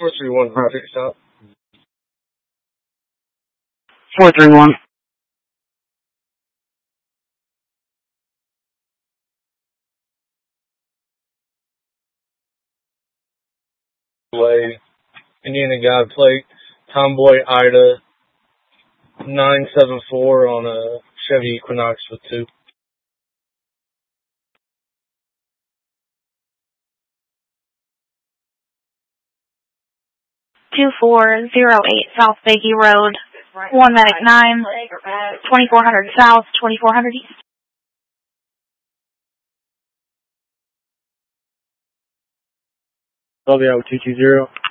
431 Project Stop. 431. Way, Indiana Guide Plate, Tomboy Ida 974 on a Chevy Equinox with 2. 2408 South Bakey Road, 1 Medic 9, 2400 South, 2400 East. Love you out with 220.